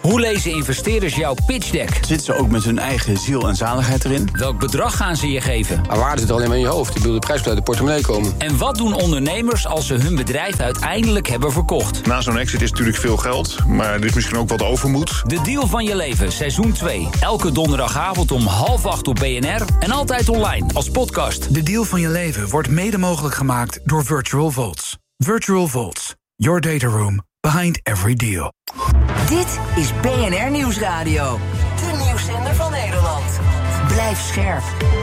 Hoe lezen investeerders jouw pitch deck? Zitten ze ook met hun eigen ziel en zaligheid erin? Welk bedrag gaan ze je geven? Maar waarde zit alleen maar in je hoofd. De prijs moet uit de portemonnee komen. En wat doen ondernemers als ze hun bedrijf uiteindelijk hebben verkocht? Na zo'n exit is natuurlijk veel geld, maar er is misschien ook wat overmoed. De Deal van je leven, seizoen 2. Elke donderdagavond om 7:30 op BNR en altijd online als podcast. De Deal van je leven wordt mede mogelijk gemaakt door Virtual Vaults. Virtual Vaults, your data room behind every deal. Dit is BNR Nieuwsradio. De nieuwszender van Nederland. Blijf scherp.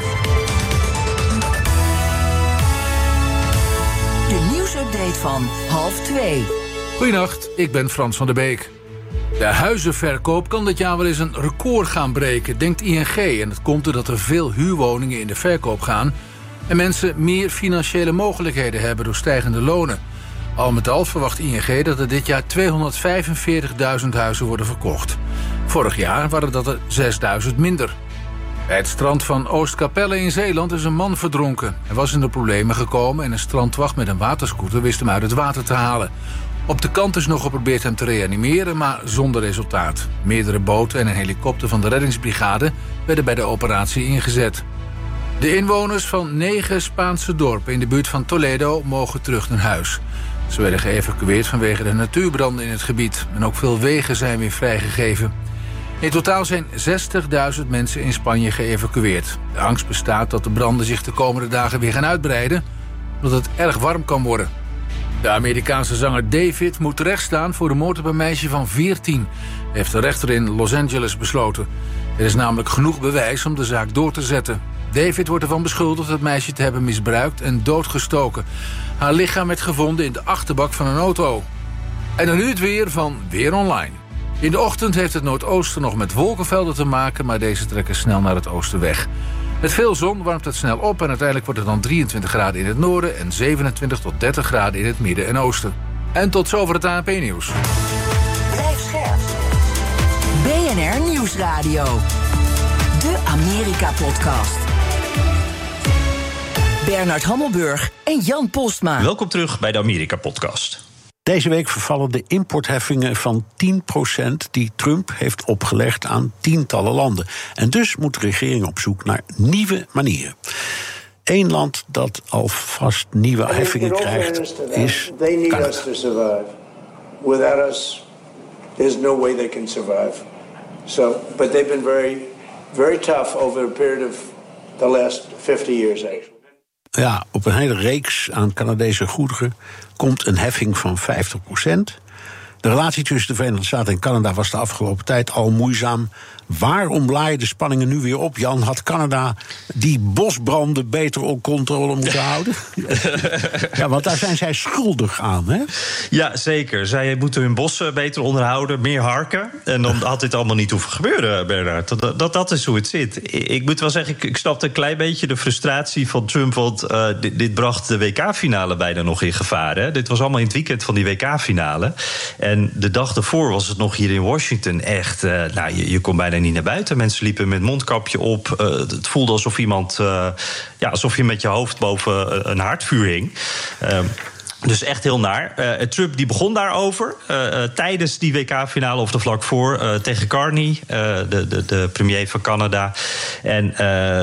De nieuwsupdate van 1:30. Goedenacht, ik ben Frans van der Beek. De huizenverkoop kan dit jaar wel eens een record gaan breken, denkt ING. En dat komt doordat er veel huurwoningen in de verkoop gaan en mensen meer financiële mogelijkheden hebben door stijgende lonen. Al met al verwacht ING dat er dit jaar 245.000 huizen worden verkocht. Vorig jaar waren dat er 6.000 minder. Bij het strand van Oostkapelle in Zeeland is een man verdronken. Hij was in de problemen gekomen en een strandwacht met een waterscooter wist hem uit het water te halen. Op de kant is nog geprobeerd hem te reanimeren, maar zonder resultaat. Meerdere boten en een helikopter van de reddingsbrigade werden bij de operatie ingezet. De inwoners van 9 Spaanse dorpen in de buurt van Toledo mogen terug naar huis. Ze werden geëvacueerd vanwege de natuurbranden in het gebied. En ook veel wegen zijn weer vrijgegeven. In totaal zijn 60.000 mensen in Spanje geëvacueerd. De angst bestaat dat de branden zich de komende dagen weer gaan uitbreiden, omdat het erg warm kan worden. De Amerikaanse zanger David moet terechtstaan voor de moord op een meisje van 14, heeft de rechter in Los Angeles besloten. Er is namelijk genoeg bewijs om de zaak door te zetten. David wordt ervan beschuldigd het meisje te hebben misbruikt en doodgestoken. Haar lichaam werd gevonden in de achterbak van een auto. En dan nu het weer van Weer Online. In de ochtend heeft het noordoosten nog met wolkenvelden te maken, maar deze trekken snel naar het oosten weg. Met veel zon warmt het snel op en uiteindelijk wordt het dan 23 graden in het noorden en 27 tot 30 graden in het midden en oosten. En tot zover het ANP-nieuws. Blijf scherp. BNR Nieuwsradio. De Amerika-podcast. Bernard Hammelburg en Jan Postma. Welkom terug bij de Amerika-podcast. Deze week vervallen de importheffingen van 10% die Trump heeft opgelegd aan tientallen landen. En dus moet de regering op zoek naar nieuwe manieren. Eén land dat alvast nieuwe heffingen krijgt is Canada. Without us, there's no way they can survive. But they've been very, very tough over a period of the last 50 years. Ja, op een hele reeks aan Canadese goederen komt een heffing van 50%. De relatie tussen de Verenigde Staten en Canada was de afgelopen tijd al moeizaam. Waarom laaien de spanningen nu weer op, Jan? Had Canada die bosbranden beter onder controle moeten houden? Ja, want daar zijn zij schuldig aan, hè? Ja, zeker. Zij moeten hun bossen beter onderhouden, meer harken. En dan had dit allemaal niet hoeven gebeuren, Bernard. Dat is hoe het zit. Ik moet wel zeggen, ik snapte een klein beetje de frustratie van Trump, want dit bracht de WK-finale bijna nog in gevaar. Hè? Dit was allemaal in het weekend van die WK-finale. En de dag daarvoor was het nog hier in Washington echt... je kon bijna niet naar buiten. Mensen liepen met mondkapje op. Het voelde alsof alsof je met je hoofd boven een haardvuur hing. Dus echt heel naar. Trump die begon daarover tijdens die WK-finale of er vlak voor tegen Carney, de premier van Canada. En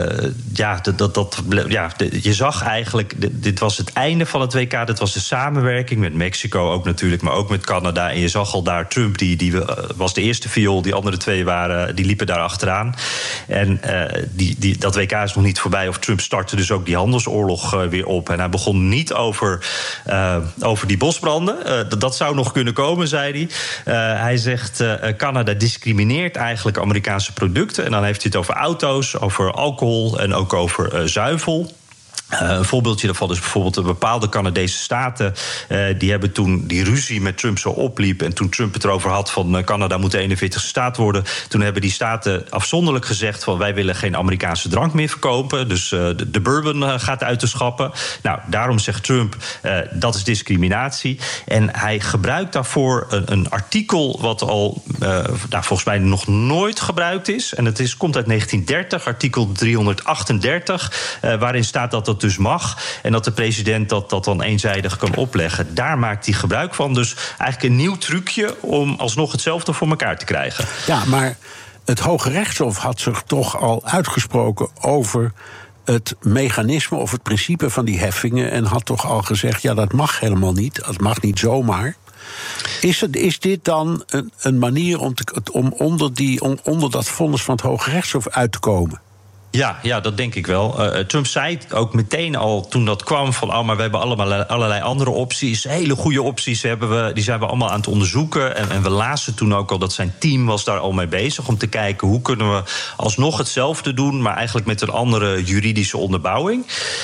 je zag eigenlijk, dit was het einde van het WK. Dit was de samenwerking met Mexico ook natuurlijk, maar ook met Canada. En je zag al daar Trump, die was de eerste viool. Die andere twee die liepen daar achteraan. En dat WK is nog niet voorbij. Of Trump startte dus ook die handelsoorlog weer op. En hij begon niet over die bosbranden. Dat zou nog kunnen komen, zei hij. Hij zegt, Canada discrimineert eigenlijk Amerikaanse producten. En dan heeft hij het over auto's, over alcohol en ook over zuivel. Een voorbeeldje daarvan is bijvoorbeeld de bepaalde Canadese staten. Die hebben toen die ruzie met Trump zo opliep. En toen Trump het erover had van Canada moet de 41ste staat worden. Toen hebben die staten afzonderlijk gezegd van wij willen geen Amerikaanse drank meer verkopen. Dus de bourbon gaat uit de schappen. Nou, daarom zegt Trump dat is discriminatie. En hij gebruikt daarvoor een artikel wat al volgens mij nog nooit gebruikt is. En het komt uit 1930, artikel 338. Waarin staat dat dat dus mag en dat de president dat dan eenzijdig kan opleggen. Daar maakt hij gebruik van. Dus eigenlijk een nieuw trucje om alsnog hetzelfde voor elkaar te krijgen. Ja, maar het Hoge Rechtshof had zich toch al uitgesproken over het mechanisme of het principe van die heffingen en had toch al gezegd, ja, dat mag helemaal niet. Dat mag niet zomaar. Is dit dan een manier om onder dat vonnis van het Hoge Rechtshof uit te komen? Ja, dat denk ik wel. Trump zei ook meteen al toen dat kwam van, maar we hebben allerlei andere opties. Hele goede opties die zijn we allemaal aan het onderzoeken. En we lazen toen ook al dat zijn team was daar al mee bezig om te kijken hoe kunnen we alsnog hetzelfde doen, maar eigenlijk met een andere juridische onderbouwing.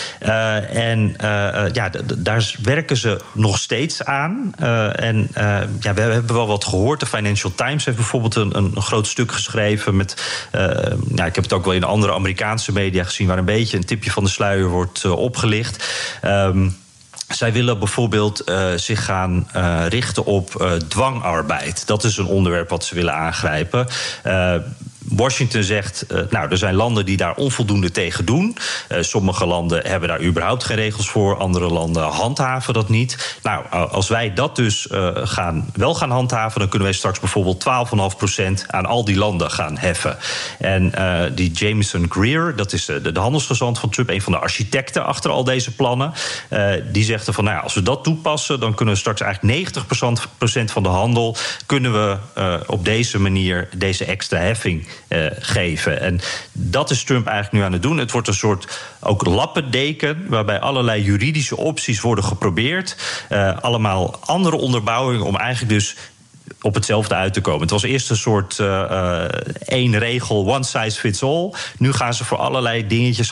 Daar werken ze nog steeds aan. We hebben wel wat gehoord. De Financial Times heeft bijvoorbeeld een groot stuk geschreven met, ik heb het ook wel in andere Amerikaanse media gezien, waar een beetje een tipje van de sluier wordt opgelicht. Zij willen bijvoorbeeld zich gaan richten op dwangarbeid. Dat is een onderwerp wat ze willen aangrijpen. Washington zegt, er zijn landen die daar onvoldoende tegen doen. Sommige landen hebben daar überhaupt geen regels voor. Andere landen handhaven dat niet. Als wij dat dus wel gaan handhaven, dan kunnen wij straks bijvoorbeeld 12,5% aan al die landen gaan heffen. En die Jameson Greer, dat is de handelsgezant van Trump, een van de architecten achter al deze plannen, die zegt van, als we dat toepassen, dan kunnen we straks eigenlijk 90% van de handel kunnen we op deze manier deze extra heffing geven. En dat is Trump eigenlijk nu aan het doen. Het wordt een soort ook lappendeken waarbij allerlei juridische opties worden geprobeerd. Allemaal andere onderbouwingen om eigenlijk dus op hetzelfde uit te komen. Het was eerst een soort één regel, one size fits all. Nu gaan ze voor allerlei dingetjes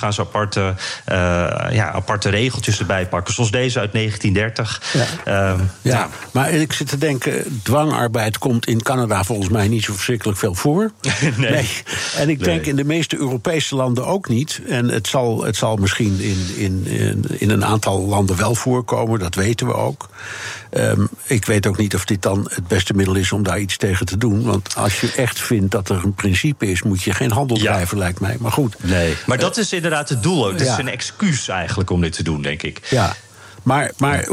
aparte regeltjes erbij pakken. Zoals deze uit 1930. Maar ik zit te denken, dwangarbeid komt in Canada volgens mij niet zo verschrikkelijk veel voor. Nee. En ik denk in de meeste Europese landen ook niet. En het zal misschien in een aantal landen wel voorkomen, dat weten we ook. Ik weet ook niet of dit dan het beste middel is om daar iets tegen te doen. Want als je echt vindt dat er een principe is, moet je geen handel drijven, lijkt mij. Maar goed. Nee. Maar dat is inderdaad het doel. Het is een excuus eigenlijk om dit te doen, denk ik. Ja. Maar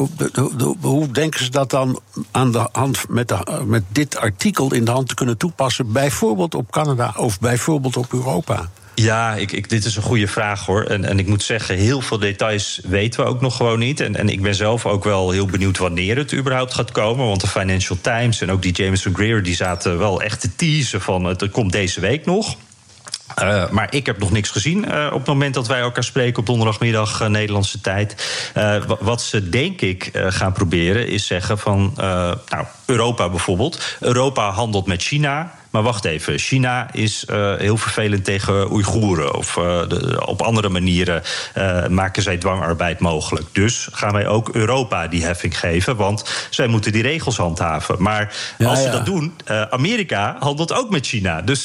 hoe denken ze dat dan aan de hand met dit artikel in de hand te kunnen toepassen, bijvoorbeeld op Canada of bijvoorbeeld op Europa? Ja, dit is een goede vraag, hoor. En ik moet zeggen, heel veel details weten we ook nog gewoon niet. En ik ben zelf ook wel heel benieuwd wanneer het überhaupt gaat komen. Want de Financial Times en ook die Jameson Greer, die zaten wel echt te teasen van het komt deze week nog. Maar ik heb nog niks gezien op het moment dat wij elkaar spreken op donderdagmiddag Nederlandse tijd. Wat ze denk ik gaan proberen is zeggen van Europa bijvoorbeeld. Europa handelt met China. Maar wacht even, China is heel vervelend tegen Oeigoeren. Of op andere manieren maken zij dwangarbeid mogelijk. Dus gaan wij ook Europa die heffing geven, want zij moeten die regels handhaven. Maar als ze dat doen, Amerika handelt ook met China. Dus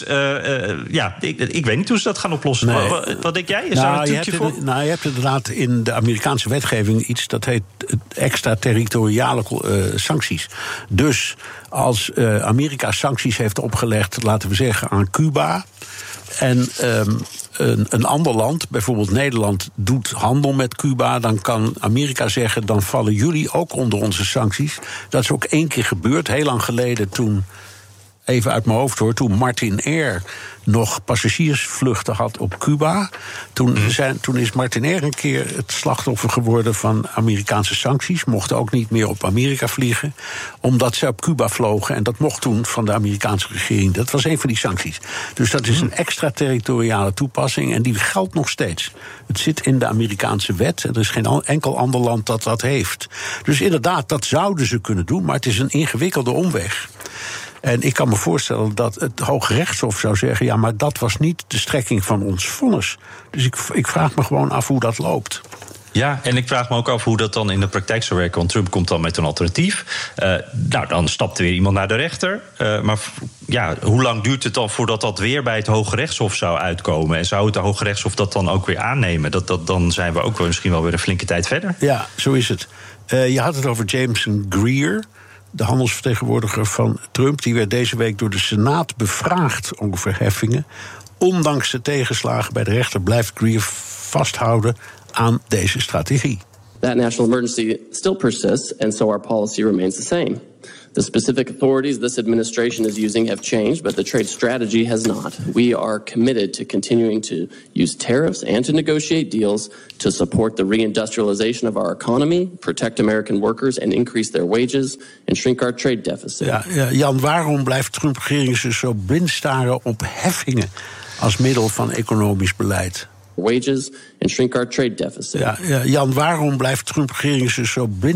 ik weet niet hoe ze dat gaan oplossen. Nee. Wat denk jij? Is daar een trucje voor? Je hebt inderdaad in de Amerikaanse wetgeving iets dat heet extraterritoriale sancties. Dus als Amerika sancties heeft opgelegd, laten we zeggen, aan Cuba, en een ander land, bijvoorbeeld Nederland, doet handel met Cuba, dan kan Amerika zeggen, dan vallen jullie ook onder onze sancties. Dat is ook 1 keer gebeurd, heel lang geleden, toen, even uit mijn hoofd hoor, toen Martin Air nog passagiersvluchten had op Cuba. Toen is Martin Air een keer het slachtoffer geworden van Amerikaanse sancties. Mochten ook niet meer op Amerika vliegen, omdat ze op Cuba vlogen. En dat mocht toen van de Amerikaanse regering. Dat was een van die sancties. Dus dat is een extraterritoriale toepassing en die geldt nog steeds. Het zit in de Amerikaanse wet. Er is geen enkel ander land dat heeft. Dus inderdaad, dat zouden ze kunnen doen, maar het is een ingewikkelde omweg. En ik kan me voorstellen dat het Hoge Rechtshof zou zeggen, ja, maar dat was niet de strekking van ons vonnis. Dus ik vraag me gewoon af hoe dat loopt. Ja, en ik vraag me ook af hoe dat dan in de praktijk zou werken. Want Trump komt dan met een alternatief. Dan stapt er weer iemand naar de rechter. Maar hoe lang duurt het dan voordat dat weer bij het Hoge Rechtshof zou uitkomen? En zou het Hoge Rechtshof dat dan ook weer aannemen? Dan zijn we ook misschien wel weer een flinke tijd verder. Ja, zo is het. Je had het over Jameson Greer, de handelsvertegenwoordiger van Trump. Die werd deze week door de Senaat bevraagd over heffingen. Ondanks de tegenslagen bij de rechter blijft Greer vasthouden aan deze strategie. That national emergency still persists, and so our policy remains the same. The specific authorities this administration is using have changed, but the trade strategy has not. We are committed to continuing to use tariffs and to negotiate deals to support the reindustrialization of our economy, protect American workers and increase their wages, and shrink our trade deficit. Ja, Jan, waarom blijft Trump-regering zich zo blind staren op heffingen als middel van economisch beleid? Wages and shrink our trade deficit. Ja, Jan, waarom blijft Trump-regering zich zo blind